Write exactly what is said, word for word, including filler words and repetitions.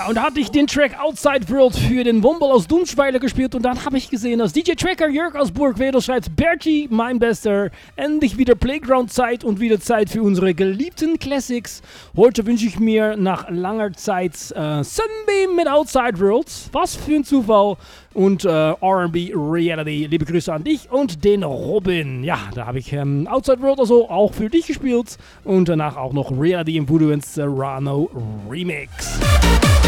und da hatte ich den Track Outside World für den Womble aus Dunschweiler gespielt und dann habe ich gesehen, dass D J Tracker Jörg aus Burgwedel schreibt, Bertie, mein Bester, endlich wieder Playground-Zeit und wieder Zeit für unsere geliebten Classics. Heute wünsche ich mir nach langer Zeit äh, Sunbeam mit Outside World. Was für ein Zufall. Und äh, R and B Reality. Liebe Grüße an dich und den Robin. Ja, da habe ich ähm, Outside World also auch für dich gespielt und danach auch noch Reality Influence Serrano Remix.